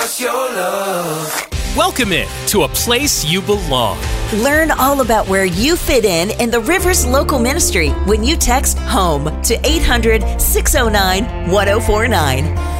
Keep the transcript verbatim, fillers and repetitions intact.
us your love. Welcome in to A Place You Belong. Learn all about where you fit in in the Rivers Local Ministry when you text HOME to eight hundred, six oh nine, one oh four nine.